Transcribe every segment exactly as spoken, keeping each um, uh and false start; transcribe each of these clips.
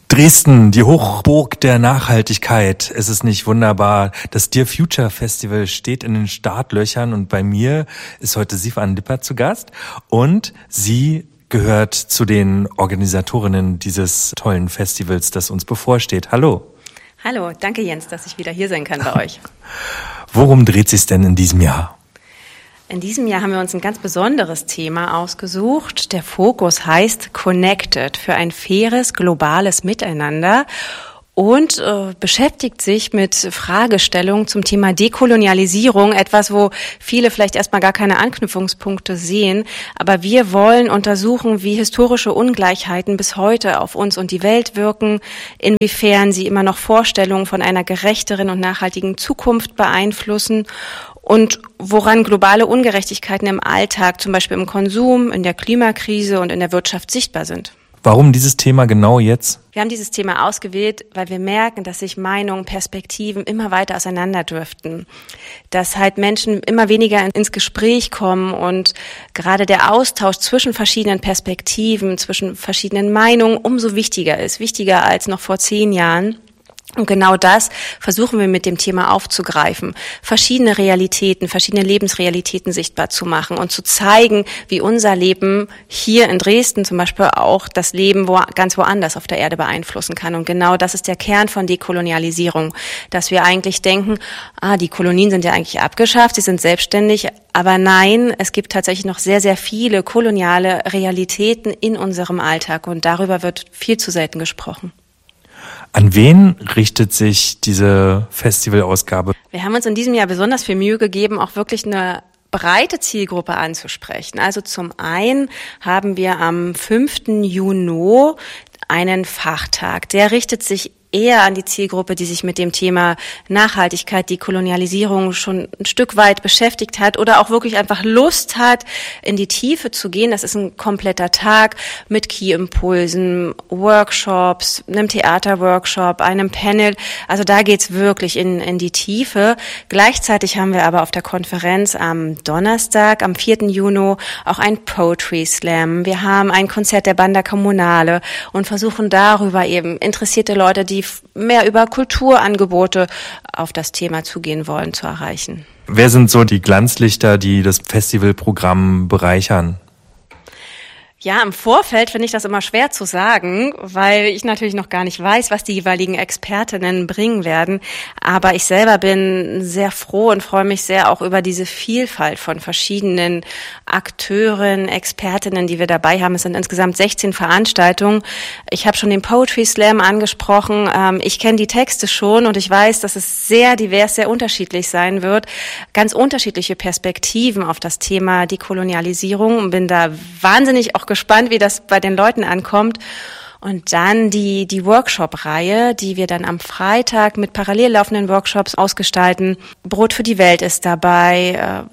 Dresden, die Hochburg der Nachhaltigkeit. Es ist nicht wunderbar. Das Dear Future Festival steht in den Startlöchern und bei mir ist heute Sivan Lippert zu Gast und sie gehört zu den Organisatorinnen dieses tollen Festivals, das uns bevorsteht. Hallo. Hallo, danke Jens, dass ich wieder hier sein kann bei euch. Worum dreht sich's denn in diesem Jahr? In diesem Jahr haben wir uns ein ganz besonderes Thema ausgesucht. Der Fokus heißt Connected für ein faires, globales Miteinander und äh, beschäftigt sich mit Fragestellungen zum Thema Dekolonialisierung, etwas, wo viele vielleicht erstmal gar keine Anknüpfungspunkte sehen. Aber wir wollen untersuchen, wie historische Ungleichheiten bis heute auf uns und die Welt wirken, inwiefern sie immer noch Vorstellungen von einer gerechteren und nachhaltigen Zukunft beeinflussen und woran globale Ungerechtigkeiten im Alltag, zum Beispiel im Konsum, in der Klimakrise und in der Wirtschaft sichtbar sind. Warum dieses Thema genau jetzt? Wir haben dieses Thema ausgewählt, weil wir merken, dass sich Meinungen, Perspektiven immer weiter auseinanderdriften. Dass halt Menschen immer weniger ins Gespräch kommen und gerade der Austausch zwischen verschiedenen Perspektiven, zwischen verschiedenen Meinungen umso wichtiger ist. Wichtiger als noch vor zehn Jahren. Und genau das versuchen wir mit dem Thema aufzugreifen, verschiedene Realitäten, verschiedene Lebensrealitäten sichtbar zu machen und zu zeigen, wie unser Leben hier in Dresden zum Beispiel auch das Leben wo, ganz woanders auf der Erde beeinflussen kann. Und genau das ist der Kern von Dekolonialisierung, dass wir eigentlich denken, ah, die Kolonien sind ja eigentlich abgeschafft, sie sind selbstständig, aber nein, es gibt tatsächlich noch sehr, sehr viele koloniale Realitäten in unserem Alltag und darüber wird viel zu selten gesprochen. An wen richtet sich diese Festivalausgabe? Wir haben uns in diesem Jahr besonders viel Mühe gegeben, auch wirklich eine breite Zielgruppe anzusprechen. Also zum einen haben wir am fünften Juni einen Fachtag. Der richtet sich eher an die Zielgruppe, die sich mit dem Thema Nachhaltigkeit, Dekolonialisierung schon ein Stück weit beschäftigt hat oder auch wirklich einfach Lust hat, in die Tiefe zu gehen. Das ist ein kompletter Tag mit Key-Impulsen, Workshops, einem Theaterworkshop, einem Panel. Also da geht's wirklich in, in die Tiefe. Gleichzeitig haben wir aber auf der Konferenz am Donnerstag, am vierten Juni, auch ein Poetry Slam. Wir haben ein Konzert der Banda Comunale und versuchen darüber eben interessierte Leute, die mehr über Kulturangebote auf das Thema zugehen wollen, zu erreichen. Wer sind so die Glanzlichter, die das Festivalprogramm bereichern? Ja, im Vorfeld finde ich das immer schwer zu sagen, weil ich natürlich noch gar nicht weiß, was die jeweiligen Expertinnen bringen werden. Aber ich selber bin sehr froh und freue mich sehr auch über diese Vielfalt von verschiedenen Akteuren, Expertinnen, die wir dabei haben. Es sind insgesamt sechzehn Veranstaltungen. Ich habe schon den Poetry Slam angesprochen. Ich kenne die Texte schon und ich weiß, dass es sehr divers, sehr unterschiedlich sein wird. Ganz unterschiedliche Perspektiven auf das Thema Dekolonialisierung und bin da wahnsinnig auch gespannt, wie das bei den Leuten ankommt. Und dann die, die Workshop-Reihe, die wir dann am Freitag mit parallel laufenden Workshops ausgestalten. Brot für die Welt ist dabei,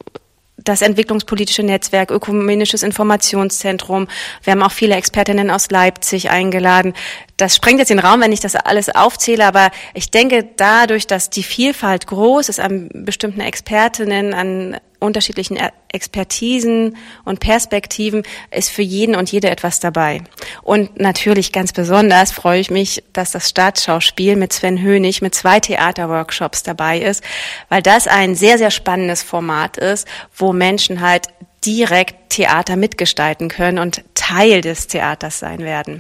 das entwicklungspolitische Netzwerk, ökumenisches Informationszentrum. Wir haben auch viele Expertinnen aus Leipzig eingeladen. Das sprengt jetzt den Raum, wenn ich das alles aufzähle, aber ich denke, dadurch, dass die Vielfalt groß ist an bestimmten Expertinnen, an unterschiedlichen Expertisen und Perspektiven, ist für jeden und jede etwas dabei. Und natürlich ganz besonders freue ich mich, dass das Staatsschauspiel mit Sven Hönig mit zwei Theaterworkshops dabei ist, weil das ein sehr, sehr spannendes Format ist, wo Menschen halt direkt Theater mitgestalten können und Teil des Theaters sein werden.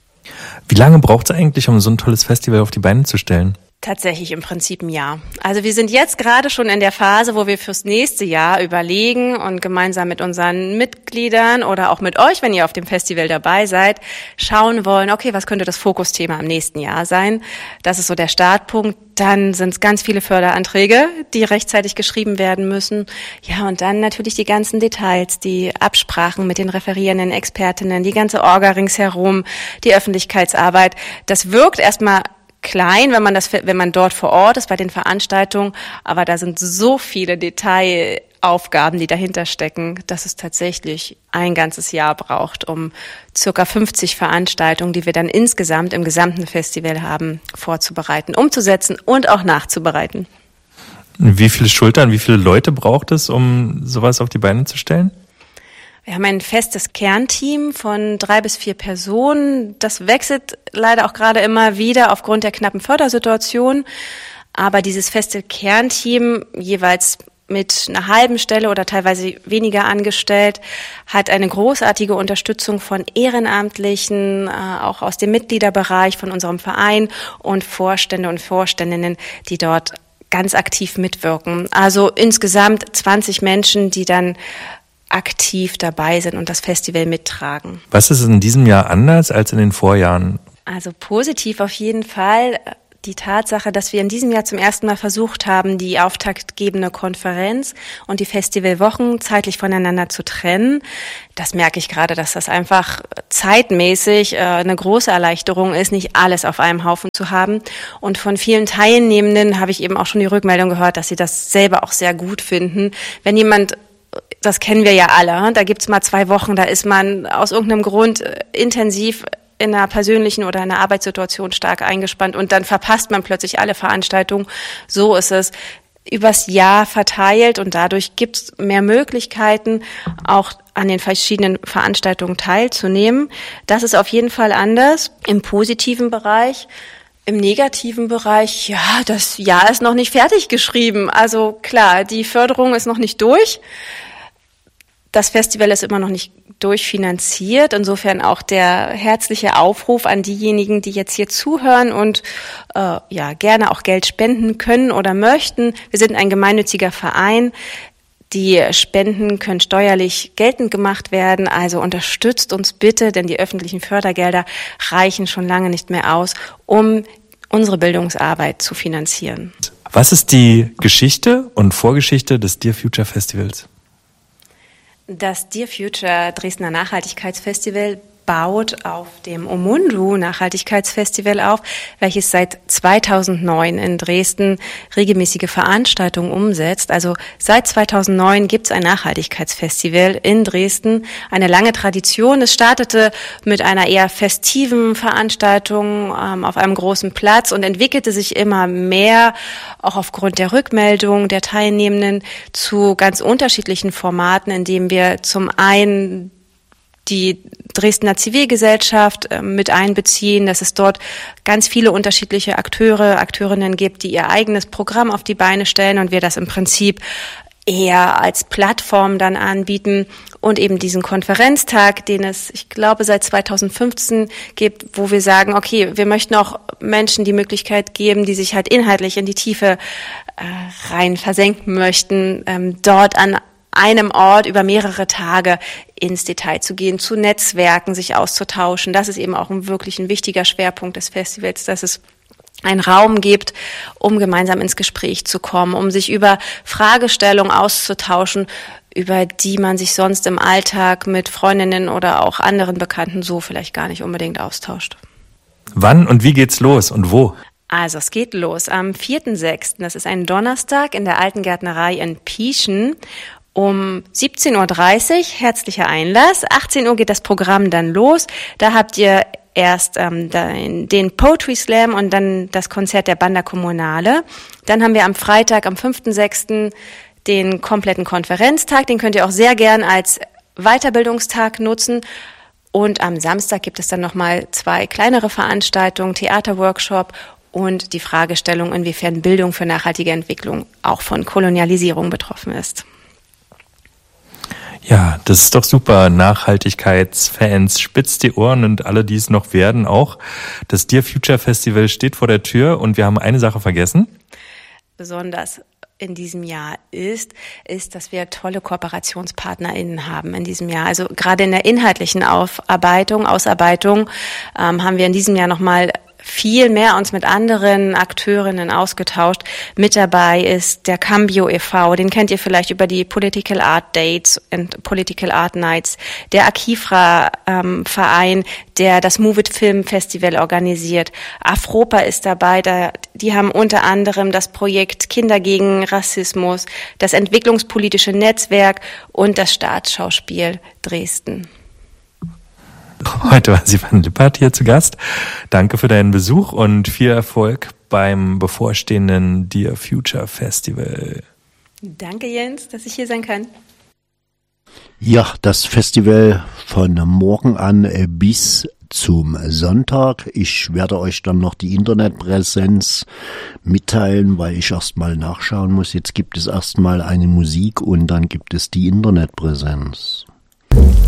Wie lange braucht es eigentlich, um so ein tolles Festival auf die Beine zu stellen? Tatsächlich im Prinzip ein Jahr. Also wir sind jetzt gerade schon in der Phase, wo wir fürs nächste Jahr überlegen und gemeinsam mit unseren Mitgliedern oder auch mit euch, wenn ihr auf dem Festival dabei seid, schauen wollen, okay, was könnte das Fokusthema im nächsten Jahr sein? Das ist so der Startpunkt. Dann sind es ganz viele Förderanträge, die rechtzeitig geschrieben werden müssen. Ja, und dann natürlich die ganzen Details, die Absprachen mit den referierenden Expertinnen, die ganze Orga ringsherum, die Öffentlichkeitsarbeit. Das wirkt erstmal klein, wenn man das, wenn man dort vor Ort ist bei den Veranstaltungen, aber da sind so viele Detailaufgaben, die dahinter stecken, dass es tatsächlich ein ganzes Jahr braucht, um circa fünfzig Veranstaltungen, die wir dann insgesamt im gesamten Festival haben, vorzubereiten, umzusetzen und auch nachzubereiten. Wie viele Schultern, wie viele Leute braucht es, um sowas auf die Beine zu stellen? Wir haben ein festes Kernteam von drei bis vier Personen. Das wechselt leider auch gerade immer wieder aufgrund der knappen Fördersituation. Aber dieses feste Kernteam, jeweils mit einer halben Stelle oder teilweise weniger angestellt, hat eine großartige Unterstützung von Ehrenamtlichen, äh, auch aus dem Mitgliederbereich von unserem Verein und Vorstände und Vorständinnen, die dort ganz aktiv mitwirken. Also insgesamt zwanzig Menschen, die dann aktiv dabei sind und das Festival mittragen. Was ist in diesem Jahr anders als in den Vorjahren? Also positiv auf jeden Fall die Tatsache, dass wir in diesem Jahr zum ersten Mal versucht haben, die auftaktgebende Konferenz und die Festivalwochen zeitlich voneinander zu trennen. Das merke ich gerade, dass das einfach zeitmäßig äh, eine große Erleichterung ist, nicht alles auf einem Haufen zu haben. Und von vielen Teilnehmenden habe ich eben auch schon die Rückmeldung gehört, dass sie das selber auch sehr gut finden. Wenn jemand, das kennen wir ja alle, da gibt's mal zwei Wochen, da ist man aus irgendeinem Grund intensiv in einer persönlichen oder einer Arbeitssituation stark eingespannt und dann verpasst man plötzlich alle Veranstaltungen. So ist es übers Jahr verteilt und dadurch gibt es mehr Möglichkeiten, auch an den verschiedenen Veranstaltungen teilzunehmen. Das ist auf jeden Fall anders im positiven Bereich. Im negativen Bereich, ja, das Jahr ist noch nicht fertig geschrieben. Also klar, die Förderung ist noch nicht durch. Das Festival ist immer noch nicht durchfinanziert. Insofern auch der herzliche Aufruf an diejenigen, die jetzt hier zuhören und äh, ja gerne auch Geld spenden können oder möchten. Wir sind ein gemeinnütziger Verein. Die Spenden können steuerlich geltend gemacht werden. Also unterstützt uns bitte, denn die öffentlichen Fördergelder reichen schon lange nicht mehr aus, um unsere Bildungsarbeit zu finanzieren. Was ist die Geschichte und Vorgeschichte des Dear Future Festivals? Das Dear Future Dresdner Nachhaltigkeitsfestival baut auf dem Omundu Nachhaltigkeitsfestival auf, welches seit zweitausendneun in Dresden regelmäßige Veranstaltungen umsetzt. Also seit zweitausendneun gibt es ein Nachhaltigkeitsfestival in Dresden, eine lange Tradition. Es startete mit einer eher festiven Veranstaltung ähm, auf einem großen Platz und entwickelte sich immer mehr, auch aufgrund der Rückmeldung der Teilnehmenden, zu ganz unterschiedlichen Formaten, in denen wir zum einen die Dresdner Zivilgesellschaft äh, mit einbeziehen, dass es dort ganz viele unterschiedliche Akteure, Akteurinnen gibt, die ihr eigenes Programm auf die Beine stellen und wir das im Prinzip eher als Plattform dann anbieten und eben diesen Konferenztag, den es, ich glaube, seit zweitausendfünfzehn gibt, wo wir sagen, okay, wir möchten auch Menschen die Möglichkeit geben, die sich halt inhaltlich in die Tiefe äh, rein versenken möchten, ähm, dort an einem Ort über mehrere Tage ins Detail zu gehen, zu Netzwerken, sich auszutauschen. Das ist eben auch ein wirklich ein wichtiger Schwerpunkt des Festivals, dass es einen Raum gibt, um gemeinsam ins Gespräch zu kommen, um sich über Fragestellungen auszutauschen, über die man sich sonst im Alltag mit Freundinnen oder auch anderen Bekannten so vielleicht gar nicht unbedingt austauscht. Wann und wie geht's los und wo? Also es geht los am vierten sechsten Das ist ein Donnerstag in der Alten Gärtnerei in Pieschen. Um siebzehn Uhr dreißig, herzlicher Einlass. achtzehn Uhr geht das Programm dann los. Da habt ihr erst ähm, den Poetry Slam und dann das Konzert der Banda Kommunale. Dann haben wir am Freitag, am fünften sechsten den kompletten Konferenztag. Den könnt ihr auch sehr gern als Weiterbildungstag nutzen. Und am Samstag gibt es dann nochmal zwei kleinere Veranstaltungen, Theaterworkshop und die Fragestellung, inwiefern Bildung für nachhaltige Entwicklung auch von Kolonialisierung betroffen ist. Ja, das ist doch super. Nachhaltigkeitsfans, spitzt die Ohren und alle, die es noch werden, auch. Das Dear Future Festival steht vor der Tür und wir haben eine Sache vergessen. Besonders in diesem Jahr ist, ist, dass wir tolle KooperationspartnerInnen haben in diesem Jahr. Also gerade in der inhaltlichen Aufarbeitung, Ausarbeitung ähm, haben wir in diesem Jahr nochmal viel mehr uns mit anderen Akteurinnen ausgetauscht. Mit dabei ist der Cambio e V, den kennt ihr vielleicht über die Political Art Dates und Political Art Nights, der Akifra ähm, Verein, der das Move It Film Festival organisiert. Afropa ist dabei, da, die haben unter anderem das Projekt Kinder gegen Rassismus, das Entwicklungspolitische Netzwerk und das Staatsschauspiel Dresden. Heute war Sivan Lippert hier zu Gast. Danke für deinen Besuch und viel Erfolg beim bevorstehenden Dear Future Festival. Danke, Jens, dass ich hier sein kann. Ja, das Festival von morgen an bis zum Sonntag. Ich werde euch dann noch die Internetpräsenz mitteilen, weil ich erstmal nachschauen muss. Jetzt gibt es erstmal eine Musik und dann gibt es die Internetpräsenz.